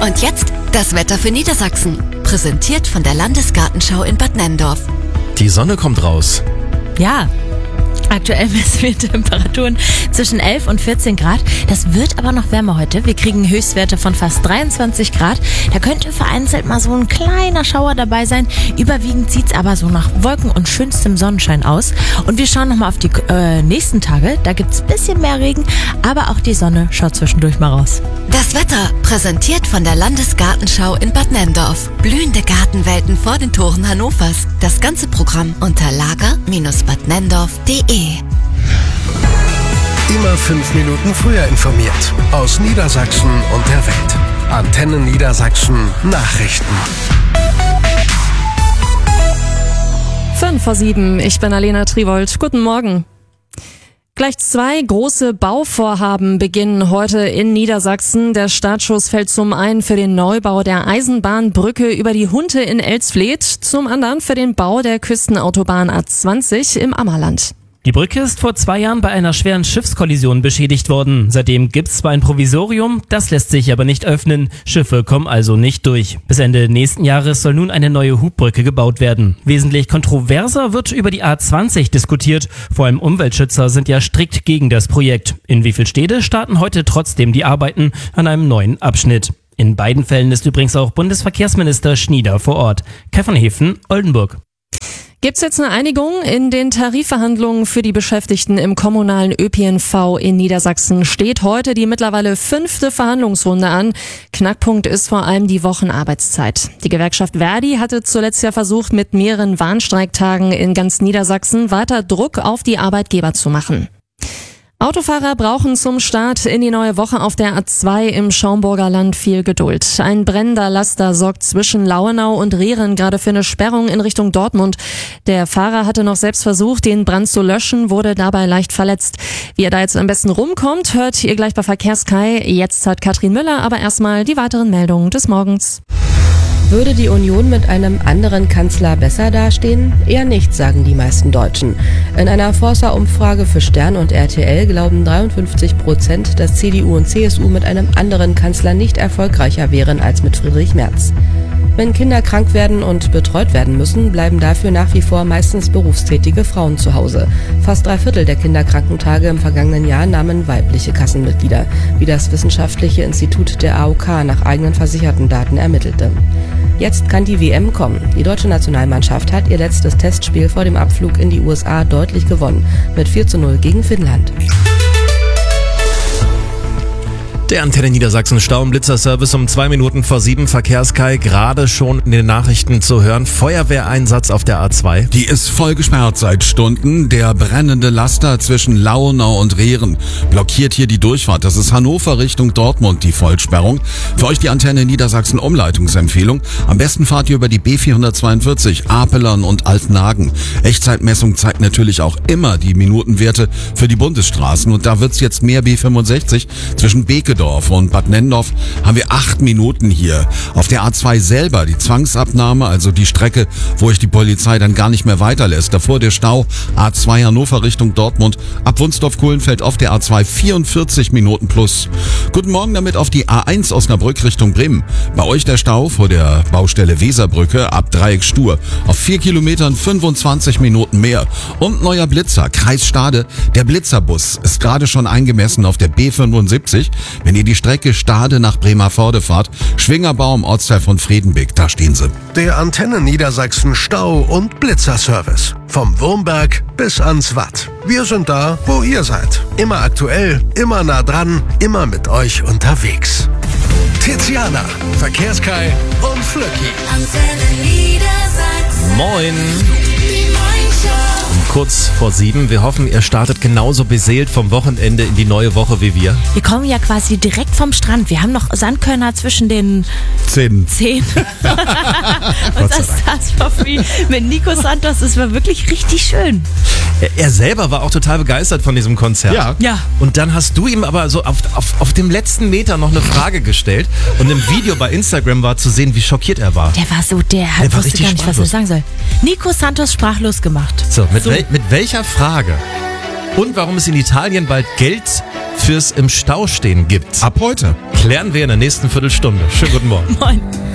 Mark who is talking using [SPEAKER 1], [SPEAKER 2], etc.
[SPEAKER 1] Und jetzt das Wetter für Niedersachsen. Präsentiert von der Landesgartenschau in Bad Nenndorf.
[SPEAKER 2] Die Sonne kommt raus.
[SPEAKER 3] Ja. Aktuell messen wir Temperaturen zwischen 11 und 14 Grad. Das wird aber noch wärmer heute. Wir kriegen Höchstwerte von fast 23 Grad. Da könnte vereinzelt mal so ein kleiner Schauer dabei sein. Überwiegend sieht es aber so nach Wolken und schönstem Sonnenschein aus. Und wir schauen nochmal auf die nächsten Tage. Da gibt es ein bisschen mehr Regen, aber auch die Sonne schaut zwischendurch mal raus.
[SPEAKER 1] Das Wetter präsentiert von der Landesgartenschau in Bad Nenndorf. Blühende Gartenwelten vor den Toren Hannovers. Das ganze Programm unter lager-badnenndorf.de.
[SPEAKER 4] Immer 5 Minuten früher informiert. Aus Niedersachsen und der Welt. Antenne Niedersachsen Nachrichten.
[SPEAKER 5] 6:55, ich bin Alena Triwold. Guten Morgen. Gleich 2 große Bauvorhaben beginnen heute in Niedersachsen. Der Startschuss fällt zum einen für den Neubau der Eisenbahnbrücke über die Hunte in Elsfleth, zum anderen für den Bau der Küstenautobahn A20 im Ammerland.
[SPEAKER 6] Die Brücke ist vor 2 Jahren bei einer schweren Schiffskollision beschädigt worden. Seitdem gibt's zwar ein Provisorium, das lässt sich aber nicht öffnen. Schiffe kommen also nicht durch. Bis Ende nächsten Jahres soll nun eine neue Hubbrücke gebaut werden. Wesentlich kontroverser wird über die A20 diskutiert. Vor allem Umweltschützer sind ja strikt gegen das Projekt. In Wievielstede starten heute trotzdem die Arbeiten an einem neuen Abschnitt. In beiden Fällen ist übrigens auch Bundesverkehrsminister Schnieder vor Ort. Kai von Hefen, Oldenburg.
[SPEAKER 5] Gibt's jetzt eine Einigung? In den Tarifverhandlungen für die Beschäftigten im kommunalen ÖPNV in Niedersachsen steht heute die mittlerweile 5. Verhandlungsrunde an. Knackpunkt ist vor allem die Wochenarbeitszeit. Die Gewerkschaft Verdi hatte zuletzt ja versucht, mit mehreren Warnstreiktagen in ganz Niedersachsen weiter Druck auf die Arbeitgeber zu machen. Autofahrer brauchen zum Start in die neue Woche auf der A2 im Schaumburger Land viel Geduld. Ein brennender Laster sorgt zwischen Lauenau und Rehren gerade für eine Sperrung in Richtung Dortmund. Der Fahrer hatte noch selbst versucht, den Brand zu löschen, wurde dabei leicht verletzt. Wie er da jetzt am besten rumkommt, hört ihr gleich bei Verkehrskai. Jetzt hat Katrin Müller aber erstmal die weiteren Meldungen des Morgens.
[SPEAKER 7] Würde die Union mit einem anderen Kanzler besser dastehen? Eher nicht, sagen die meisten Deutschen. In einer Forsa-Umfrage für Stern und RTL glauben 53%, dass CDU und CSU mit einem anderen Kanzler nicht erfolgreicher wären als mit Friedrich Merz. Wenn Kinder krank werden und betreut werden müssen, bleiben dafür nach wie vor meistens berufstätige Frauen zu Hause. Fast 3/4 der Kinderkrankentage im vergangenen Jahr nahmen weibliche Kassenmitglieder, wie das Wissenschaftliche Institut der AOK nach eigenen versicherten Daten ermittelte. Jetzt kann die WM kommen. Die deutsche Nationalmannschaft hat ihr letztes Testspiel vor dem Abflug in die USA deutlich gewonnen, mit 4:0 gegen Finnland.
[SPEAKER 2] Der Antenne Niedersachsen Stau- und Blitzerservice um 2 Minuten vor 7. Verkehrskai, gerade schon in den Nachrichten zu hören. Feuerwehreinsatz auf der A2.
[SPEAKER 8] Die ist voll gesperrt seit Stunden. Der brennende Laster zwischen Lauenau und Rehren blockiert hier die Durchfahrt. Das ist Hannover Richtung Dortmund, die Vollsperrung. Für euch die Antenne Niedersachsen Umleitungsempfehlung. Am besten fahrt ihr über die B442, Apelern und Altnagen. Echtzeitmessung zeigt natürlich auch immer die Minutenwerte für die Bundesstraßen. Und da wird's jetzt mehr B65 zwischen Bekedorf und Bad Nenndorf haben wir 8 Minuten hier. Auf der A2 selber die Zwangsabnahme, also die Strecke, wo euch die Polizei dann gar nicht mehr weiterlässt. Davor der Stau A2 Hannover Richtung Dortmund, ab Wunsdorf-Kohlenfeld auf der A2 44 Minuten plus. Guten Morgen damit auf die A1 Osnabrück Richtung Bremen. Bei euch der Stau vor der Baustelle Weserbrücke ab Dreieck Stur. Auf 4 Kilometern 25 Minuten mehr. Und neuer Blitzer, Kreis Stade. Der Blitzerbus ist gerade schon eingemessen auf der B75. Wenn ihr die Strecke Stade nach Bremervorde fahrt, Schwingerbau im Ortsteil von Fredenbeck, da stehen sie.
[SPEAKER 4] Der Antenne Niedersachsen Stau- und Blitzerservice. Vom Wurmberg bis ans Watt. Wir sind da, wo ihr seid. Immer aktuell, immer nah dran, immer mit euch unterwegs. Tiziana, Verkehrskai und Flöcki.
[SPEAKER 1] Antenne Niedersachsen.
[SPEAKER 2] Moin.
[SPEAKER 1] Die Morningshow.
[SPEAKER 2] Kurz vor 7. Wir hoffen, ihr startet genauso beseelt vom Wochenende in die neue Woche wie wir.
[SPEAKER 3] Wir kommen ja quasi direkt vom Strand. Wir haben noch Sandkörner zwischen den Zähnen. Und das Stars for Free mit Nico Santos, das war wirklich richtig schön.
[SPEAKER 2] Er selber war auch total begeistert von diesem Konzert.
[SPEAKER 3] Ja.
[SPEAKER 2] Und dann hast du ihm aber so auf dem letzten Meter noch eine Frage gestellt. Und im Video bei Instagram war zu sehen, wie schockiert er war.
[SPEAKER 3] Der war so, der
[SPEAKER 2] war
[SPEAKER 3] wusste
[SPEAKER 2] richtig
[SPEAKER 3] gar nicht, was er sagen soll. Nico Santos sprachlos gemacht.
[SPEAKER 2] So, mit welcher Frage? Und warum es in Italien bald Geld fürs im Stau stehen gibt.
[SPEAKER 8] Ab heute.
[SPEAKER 2] Klären wir in der nächsten Viertelstunde. Schönen guten Morgen.
[SPEAKER 3] Moin.